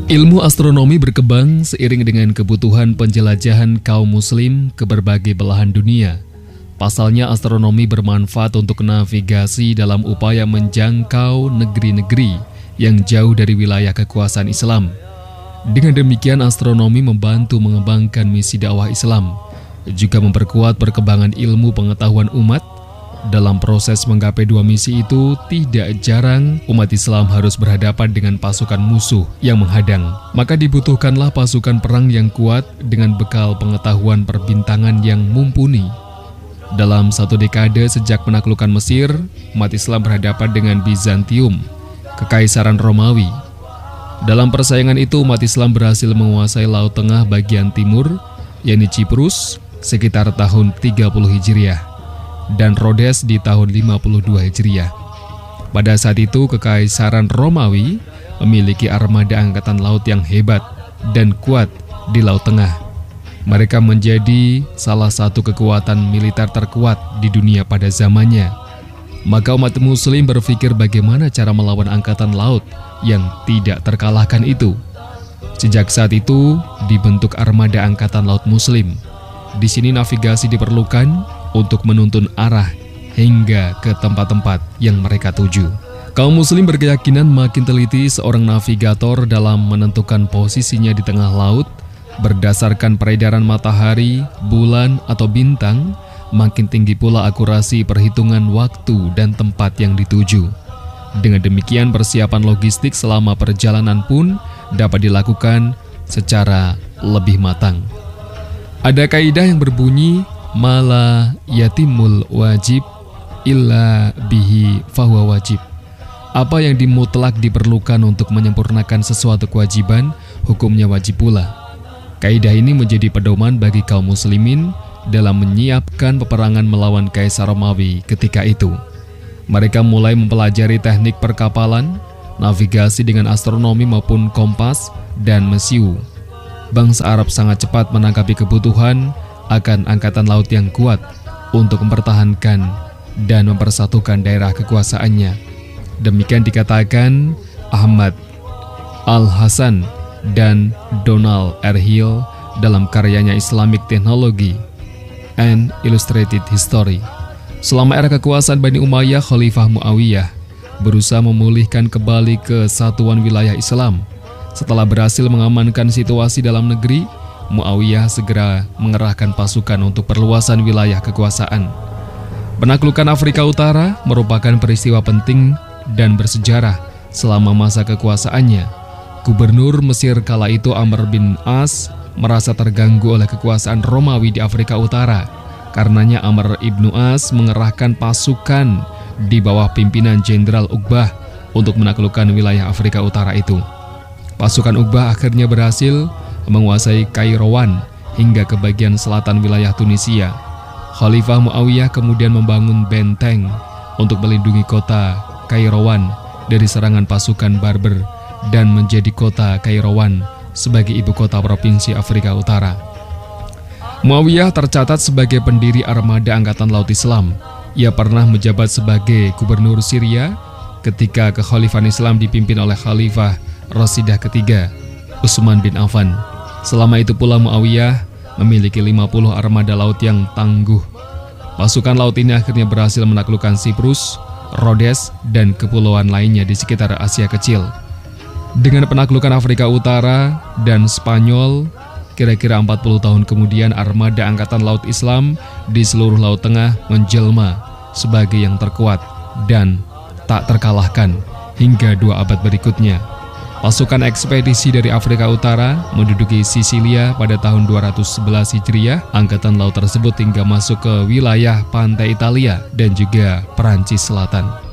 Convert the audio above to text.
Ilmu astronomi berkembang seiring dengan kebutuhan penjelajahan kaum muslim ke berbagai belahan dunia. Pasalnya astronomi bermanfaat untuk navigasi dalam upaya menjangkau negeri-negeri yang jauh dari wilayah kekuasaan Islam. Dengan demikian astronomi membantu mengembangkan misi dakwah Islam, juga memperkuat perkembangan ilmu pengetahuan umat. Dalam proses menggapai dua misi itu, tidak jarang umat Islam harus berhadapan dengan pasukan musuh yang menghadang. Maka dibutuhkanlah pasukan perang yang kuat dengan bekal pengetahuan perbintangan yang mumpuni. Dalam satu dekade sejak penaklukan Mesir, umat Islam berhadapan dengan Bizantium, Kekaisaran Romawi. Dalam persaingan itu, umat Islam berhasil menguasai Laut Tengah bagian timur, yakni Ciprus, sekitar tahun 30 Hijriah. Dan Rhodes di tahun 52 Hijriah. Pada saat itu Kekaisaran Romawi memiliki armada angkatan laut yang hebat dan kuat di Laut Tengah. Mereka menjadi salah satu kekuatan militer terkuat di dunia pada zamannya. Maka umat muslim berpikir bagaimana cara melawan angkatan laut yang tidak terkalahkan itu. Sejak saat itu dibentuk armada angkatan laut muslim. Di sini navigasi diperlukan untuk menuntun arah hingga ke tempat-tempat yang mereka tuju. Kaum muslim berkeyakinan makin teliti seorang navigator dalam menentukan posisinya di tengah laut berdasarkan peredaran matahari, bulan, atau bintang, makin tinggi pula akurasi perhitungan waktu dan tempat yang dituju. Dengan demikian persiapan logistik selama perjalanan pun dapat dilakukan secara lebih matang. Ada kaidah yang berbunyi mala yatimul wajib illa bihi fahuwa wajib. Apa yang dimutlak diperlukan untuk menyempurnakan sesuatu kewajiban, hukumnya wajib pula. Kaidah ini menjadi pedoman bagi kaum muslimin dalam menyiapkan peperangan melawan Kaisar Romawi ketika itu. Mereka mulai mempelajari teknik perkapalan, navigasi dengan astronomi maupun kompas, dan mesiu. Bangsa Arab sangat cepat menanggapi kebutuhan akan angkatan laut yang kuat untuk mempertahankan dan mempersatukan daerah kekuasaannya. Demikian dikatakan Ahmad Al-Hasan dan Donald R. Hill dalam karyanya Islamic Technology and Illustrated History. Selama era kekuasaan Bani Umayyah, Khalifah Muawiyah berusaha memulihkan kembali kesatuan wilayah Islam. Setelah berhasil mengamankan situasi dalam negeri, Muawiyah segera mengerahkan pasukan untuk perluasan wilayah kekuasaan. Penaklukan Afrika Utara merupakan peristiwa penting dan bersejarah selama masa kekuasaannya. Gubernur Mesir kala itu Amr bin As merasa terganggu oleh kekuasaan Romawi di Afrika Utara. Karenanya Amr ibnu As mengerahkan pasukan di bawah pimpinan Jenderal Uqbah untuk menaklukkan wilayah Afrika Utara itu. Pasukan Uqbah akhirnya berhasil menguasai Kairouan hingga ke bagian selatan wilayah Tunisia. Khalifah Muawiyah kemudian membangun benteng untuk melindungi kota Kairouan dari serangan pasukan Berber dan menjadi kota Kairouan sebagai ibu kota provinsi Afrika Utara. Muawiyah tercatat sebagai pendiri armada angkatan laut Islam. Ia pernah menjabat sebagai gubernur Syria ketika kekhalifahan Islam dipimpin oleh Khalifah Rashidah ketiga, Utsman bin Affan. Selama itu pula Muawiyah memiliki 50 armada laut yang tangguh. Pasukan laut ini akhirnya berhasil menaklukkan Siprus, Rhodes, dan kepulauan lainnya di sekitar Asia Kecil. Dengan penaklukan Afrika Utara dan Spanyol, kira-kira 40 tahun kemudian armada angkatan laut Islam di seluruh Laut Tengah menjelma sebagai yang terkuat dan tak terkalahkan hingga 2 abad berikutnya. Pasukan ekspedisi dari Afrika Utara menduduki Sisilia pada tahun 211 Hijriah. Angkatan laut tersebut hingga masuk ke wilayah pantai Italia dan juga Perancis Selatan.